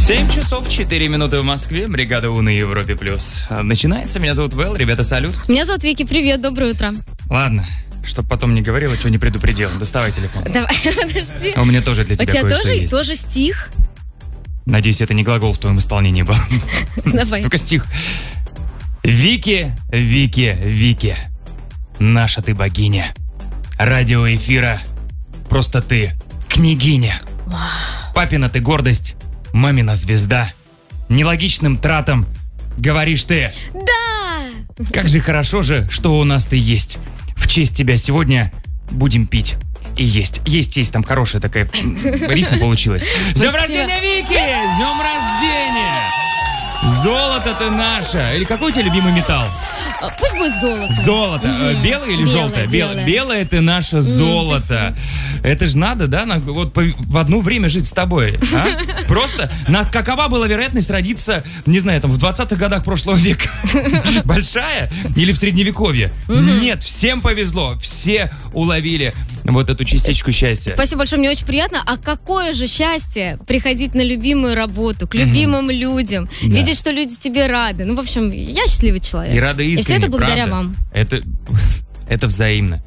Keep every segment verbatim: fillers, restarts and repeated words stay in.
семь часов четыре минуты в Москве. Бригада У на Европе плюс. Начинается. Меня зовут Вэл. Ребята, салют. Меня зовут Вики. Привет, доброе утро. Ладно, чтоб потом не говорила, что не предупредил. Доставай телефон. Давай, подожди. У меня тоже для тебя У тебя кое-что тоже, есть. тоже стих? Надеюсь, это не глагол в твоем исполнении был. Давай. Только стих. Вики, Вики, Вики, наша ты богиня. Радиоэфира. Просто ты княгиня. Папина ты гордость, мамина звезда. Нелогичным тратом говоришь ты. Да! Как же хорошо же, что у нас ты есть. В честь тебя сегодня будем пить и есть. Есть, есть, там хорошая такая рифма получилась. С днем рождения, Вики! С днем рождения! Золото ты наше! Или какой у тебя любимый металл? Пусть будет золото. Золото. Угу. Белое или Белое, желтое? белое. Белое ты наше золото. Mm, это же надо, да, на, вот по, в одно время жить с тобой. А? Просто на, какова была вероятность родиться, не знаю, там в двадцатых годах прошлого века? Большая? Или в средневековье? Mm-hmm. Нет, всем повезло. Все уловили вот эту частичку счастья. Спасибо большое, мне очень приятно. А какое же счастье приходить на любимую работу, к любимым mm-hmm. людям, да. видеть, что люди тебе рады. Ну, в общем, я счастливый человек. И рада искренне, и все это благодаря правда? вам. Это, это взаимно.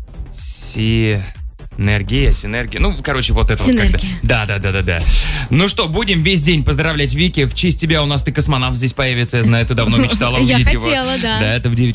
Синергия, синергия. Ну, короче, вот это Синергия. вот когда. Да, да, да, да, да. Ну что, будем весь день поздравлять Вики. В честь тебя у нас ты космонавт здесь появится. Я знаю, ты давно мечтала увидеть его. Я хотела, да. Да, это в девять